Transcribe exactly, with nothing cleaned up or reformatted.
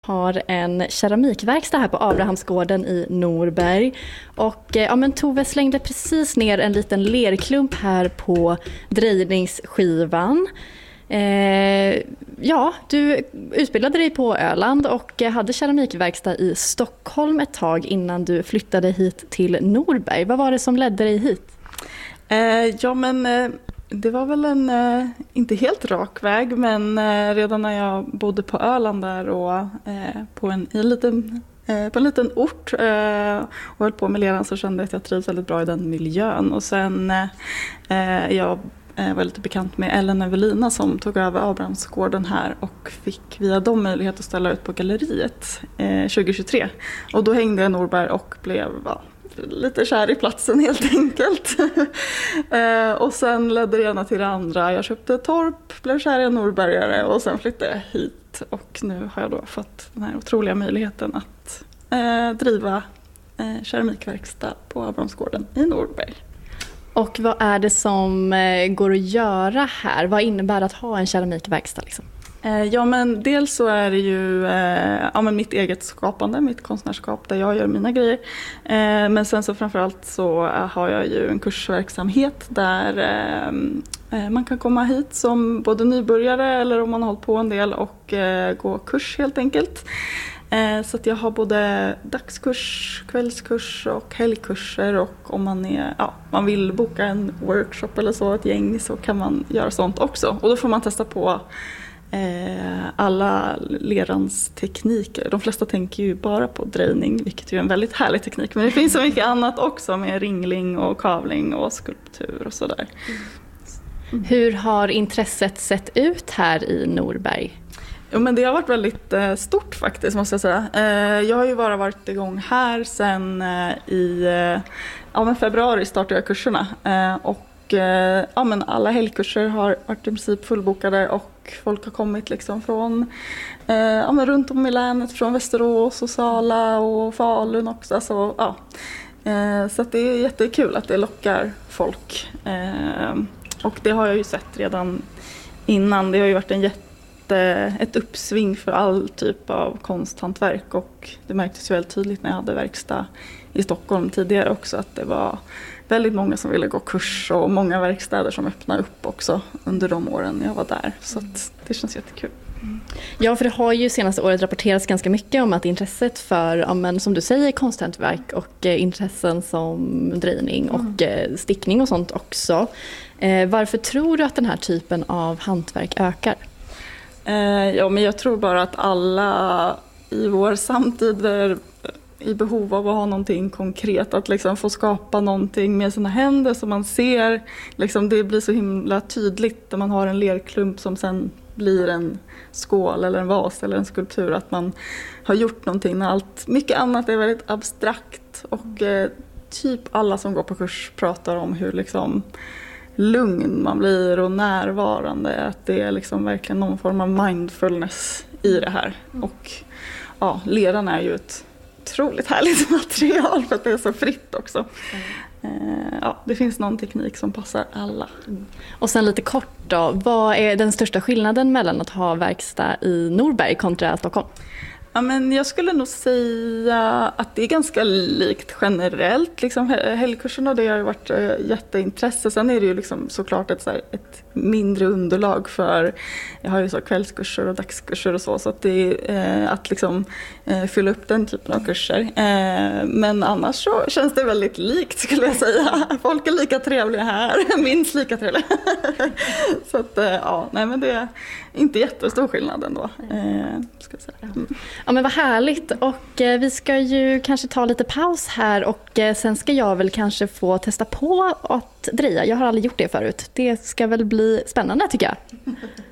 har en keramikverkstad här på Abrahamsgården i Norberg. Och ja, men Tove slängde precis ner en liten lerklump här på drejningsskivan. Eh, ja, du utbildade dig på Öland och hade keramikverkstad i Stockholm ett tag innan du flyttade hit till Norberg. Vad var det som ledde dig hit? Eh, ja, men eh, det var väl en, eh, inte helt rak väg, men eh, redan när jag bodde på Öland där och eh, på, en, i en liten, eh, på en liten ort eh, och höll på med leran, så kände jag att jag trivs väldigt bra i den miljön. Och sen eh, jag Jag var lite bekant med Ellen Evelina som tog över Abrahamsgården här och fick via dem möjlighet att ställa ut på galleriet eh, tjugohundratjugotre. Och då hängde jag i Norberg och blev va, lite kär i platsen helt enkelt. eh, och sen ledde det ena till det andra. Jag köpte torp, blev kär i en norbergare och sen flyttade jag hit. Och nu har jag då fått den här otroliga möjligheten att eh, driva eh, keramikverkstad på Abrahamsgården i Norberg. Och vad är det som går att göra här? Vad innebär att ha en keramikverkstad liksom? Ja, men dels så är det ju ja, men mitt eget skapande, mitt konstnärskap där jag gör mina grejer. Men sen så framförallt så har jag ju en kursverksamhet där man kan komma hit som både nybörjare eller om man har hållit på en del och gå kurs helt enkelt. Så att jag har både dagskurs, kvällskurs och helgkurser, och om man, är, ja, man vill boka en workshop eller så, ett gäng, så kan man göra sånt också. Och då får man testa på eh, alla lerans tekniker. De flesta tänker ju bara på drejning, vilket ju är en väldigt härlig teknik. Men det finns så mycket annat också med ringling och kavling och skulptur och sådär. Mm. Hur har intresset sett ut här i Norberg? Jo, men det har varit väldigt eh, stort faktiskt, måste jag säga. Eh, jag har ju bara varit igång här sen eh, i eh, ja, men februari startade jag kurserna. Eh, och eh, ja, men alla helgkurser har varit i princip fullbokade och folk har kommit liksom från eh, ja, men runt om i länet, från Västerås och Sala och Falun också. Alltså, ja. eh, så att det är jättekul att det lockar folk. Eh, och det har jag ju sett redan innan. Det har ju varit en jätte ett uppsving för all typ av konsthantverk, och det märktes väldigt tydligt när jag hade verkstad i Stockholm tidigare också, att det var väldigt många som ville gå kurs och många verkstäder som öppnade upp också under de åren jag var där, så att det känns jättekul. Mm. Ja, för det har ju senaste året rapporterats ganska mycket om att intresset för, ja, men, som du säger, konsthantverk och eh, intressen som drejning och mm. eh, stickning och sånt också. Eh, varför tror du att den här typen av hantverk ökar? Ja, men jag tror bara att alla i vår samtid är i behov av att ha någonting konkret, att liksom få skapa någonting med sina händer som man ser. Liksom det blir så himla tydligt när man har en lerklump som sen blir en skål eller en vas eller en skulptur, att man har gjort någonting. När allt mycket annat är väldigt abstrakt, och eh, typ alla som går på kurs pratar om hur liksom lugn man blir och närvarande, att det är liksom verkligen någon form av mindfulness i det här. Mm. Och ja, leran är ju ett otroligt härligt material för att det är så fritt också. Mm. Ja, det finns någon teknik som passar alla. Mm. Och sen lite kort då, vad är den största skillnaden mellan att ha verkstad i Norberg kontra Stockholm? Ja, men jag skulle nog säga att det är ganska likt generellt. Liksom, helgkurserna, det har ju varit äh, jätteintresse. Sen är det ju liksom såklart ett, så här, ett mindre underlag för, jag har ju så kvällskurser och dagskurser och så. Så att det är äh, att liksom, äh, fylla upp den typen av kurser. Äh, men annars så känns det väldigt likt, skulle jag säga. Folk är lika trevliga här, minst lika trevliga. Så att äh, ja, nej, men det är inte jättestor skillnad ändå, äh, ska jag säga. Mm. Ja, men vad härligt, och eh, vi ska ju kanske ta lite paus här, och eh, sen ska jag väl kanske få testa på att dreja. Jag har aldrig gjort det förut. Det ska väl bli spännande, tycker jag.